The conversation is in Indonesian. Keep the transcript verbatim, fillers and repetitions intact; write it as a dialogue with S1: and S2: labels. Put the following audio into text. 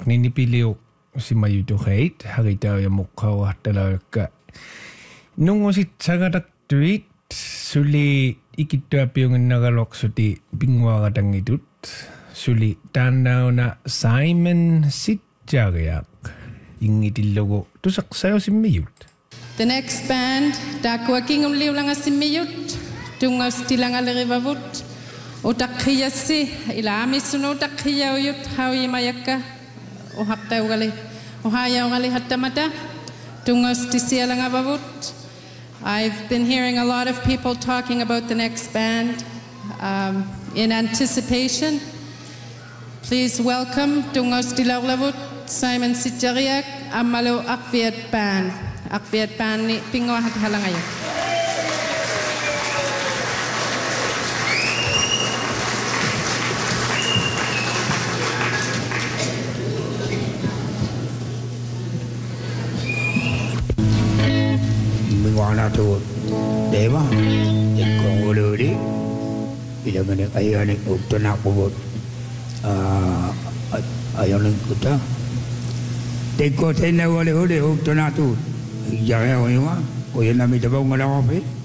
S1: ninipilio simayutuheit harita ya mukhawa talaga nungosit sagadak tweet suli ikituapiungan nagaloksuti pingwagatangitut suli tanaw na Simon Sitjariak ingitillogo tusak sayo simayut.
S2: The next band dakwa kingum liulanga simayut tungas tilanga lerivavut utakiyasi ilami suno utakiya uyut hawi mayaka uhakta ugali uhaya ugali hatamata tungas tisialanga vavut. I've been hearing a lot of people talking about the next band um, in anticipation. Please welcome Tungos Dilaulavut, Simon Sitjariak, Amalo Akviat Band. Akviat Band ni pingo hat halangay.
S3: Wana tu dema ikong uluri ila gani ayaw ni ukto na kubot ayaw ni kuta teko tena wale ule ukto na tu ijaya wa iwa o yan nami tabaw ngalawa pe